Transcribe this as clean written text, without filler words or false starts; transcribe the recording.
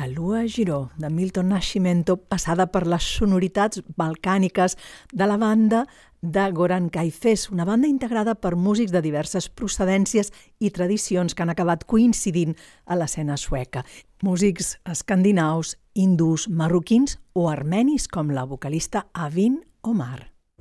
a Lua Giró, de Milton Nascimento, passada per les sonoritats balcàniques de la banda de Goran Kayfes, una banda integrada per músics de diverses procedències i tradicions que han acabat coincidint a l'escena sueca. Músics escandinaus, hindús, marroquins o armenis, com la vocalista Avin Omar.